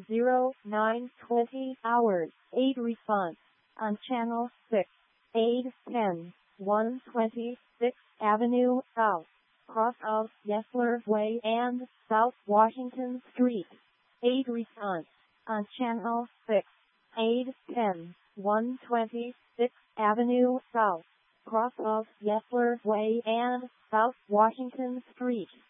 0920 hours. Aid response on channel 6. Aid 10, 126th Avenue South, cross of Yesler Way and South Washington Street. Aid response on channel 6. Aid 10, 126th Avenue South, cross of Yesler Way and South Washington Street.